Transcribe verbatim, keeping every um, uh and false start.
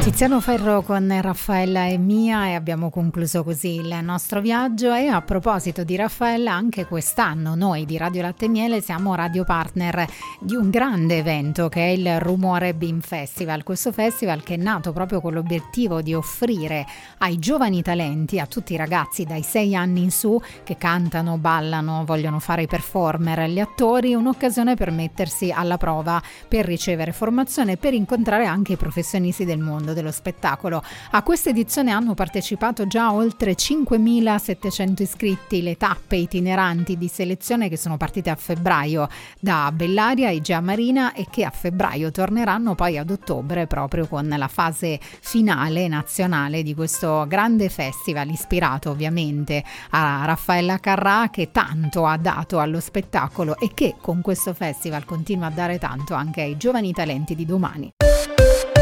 Tiziano Ferro con Raffaella e Mia, e abbiamo concluso così il nostro viaggio. E a proposito di Raffaella, anche quest'anno noi di Radio Latte e Miele siamo radio partner di un grande evento che è il Rumore Beam Festival. Questo festival che è nato proprio con l'obiettivo di offrire ai giovani talenti, a tutti i ragazzi dai sei anni in su che cantano, ballano, vogliono fare i performer, gli attori, un'occasione per mettersi alla prova, per ricevere formazione, per incontrare anche i professionisti del mondo dello spettacolo. A questa edizione hanno partecipato già oltre cinquemilasettecento iscritti, le tappe itineranti di selezione che sono partite a febbraio da Bellaria e Igea Marina e che a febbraio torneranno poi ad ottobre proprio con la fase finale nazionale di questo grande festival, ispirato ovviamente a Raffaella Carrà, che tanto ha dato allo spettacolo e che con questo festival continua a dare tanto anche ai giovani talenti di domani.